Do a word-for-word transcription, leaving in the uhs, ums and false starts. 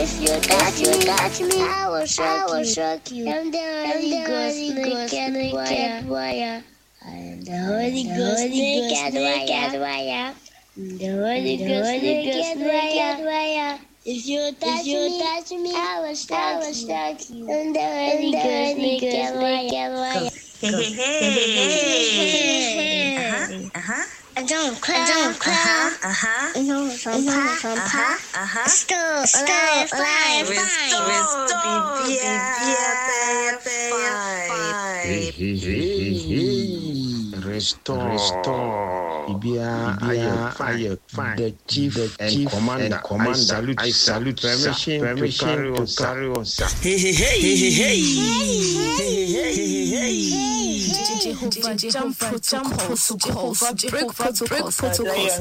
If you touch me, touch me, I will shock, I will shock you. I'm the Holy Ghost, naked wire. I am the Holy Ghost, naked wire. The Holy Ghost, naked wire. If you touch me, touch me, I will shock you. I'm the Holy Ghost, naked wire. Hey, hey, hey. Uh-huh, uh-huh. I don't cry, I don't cry. Uh-huh. I don't from pa, from pa. Uh-huh. Still, alive, alive, Restore, restore, Bibia, fine. Restore, restore. Bibia, fire, fire. The chief, the chief, commander, commander. I salute, I salute. Permission, permission to carry on, sir. Hey, hey, hey, hey, hey, hey, hey, hey, hey. Jehovah, jump protocols, Jehovah, break protocols, protocols.